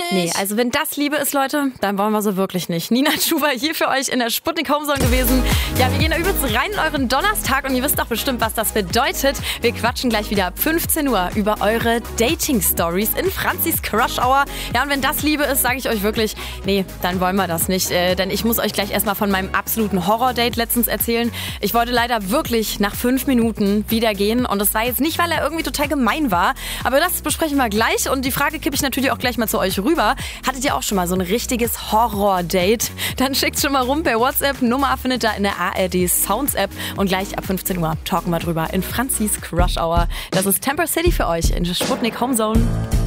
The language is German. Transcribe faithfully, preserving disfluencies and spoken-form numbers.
Nee, also wenn das Liebe ist, Leute, dann wollen wir so wirklich nicht. Nina Chuba hier für euch in der Sputnik Homezone gewesen. Ja, wir gehen da übelst rein in euren Donnerstag und ihr wisst doch bestimmt, was das bedeutet. Wir quatschen gleich wieder ab fünfzehn Uhr über eure Dating-Stories in Franzis Crush Hour. Ja, und wenn das Liebe ist, sage ich euch wirklich, nee, dann wollen wir das nicht. Äh, denn ich muss euch gleich erstmal von meinem absoluten Horror-Date letztens erzählen. Ich wollte leider wirklich nach fünf Minuten wieder gehen und das war jetzt nicht, weil er irgendwie total gemein war, aber das besprechen wir gleich und die Frage kippe ich natürlich auch gleich mal zu euch rüber. Hattet ihr auch schon mal so ein richtiges Horror-Date? Dann schickt schon mal rum per WhatsApp. Nummer findet ihr in der A R D Sounds App und gleich ab fünfzehn Uhr talken wir drüber in Franzis Crush Hour. Das ist Temper City für euch in Sputnik Homezone.